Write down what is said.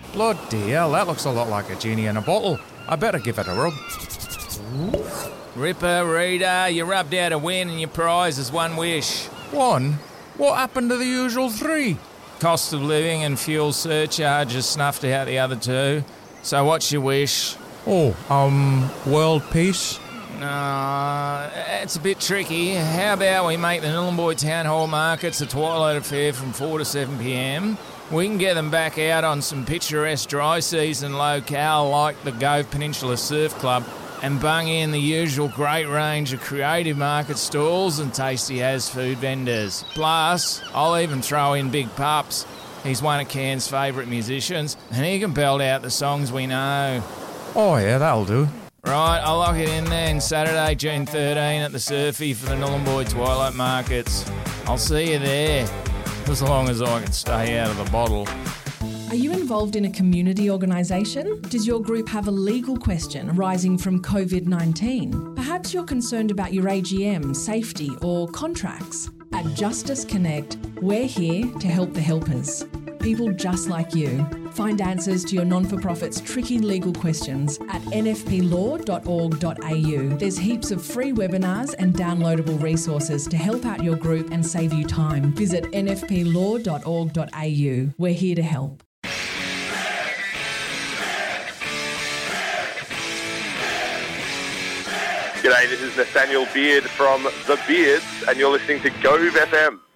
Bloody hell, that looks a lot like a genie in a bottle. I better give it a rub. Ripper, Rita, you rubbed out a win and your prize is one wish. One? What happened to the usual three? Cost of living and fuel surcharges snuffed out the other two. So what's your wish? World peace? No, it's a bit tricky. How about we make the Nhulunbuy Town Hall markets a twilight affair from 4 to 7 p.m? We can get them back out on some picturesque dry season locale like the Gove Peninsula Surf Club and bung in the usual great range of creative market stalls and tasty as food vendors. Plus, I'll even throw in Big Pups. He's one of Cairns' favourite musicians and he can belt out the songs we know. Oh yeah, that'll do. Right, I'll lock it in then. Saturday, June 13 at the Surfy for the Nhulunbuy Twilight Markets. I'll see you there, as long as I can stay out of the bottle. Are you involved in a community organisation? Does your group have a legal question arising from COVID-19? Perhaps you're concerned about your AGM, safety or contracts. At Justice Connect, we're here to help the helpers. People just like you. Find answers to your non-for-profit's tricky legal questions at nfplaw.org.au. There's heaps of free webinars and downloadable resources to help out your group and save you time. Visit nfplaw.org.au. We're here to help. G'day, this is Nathaniel Beard from The Beards, and you're listening to Gove FM.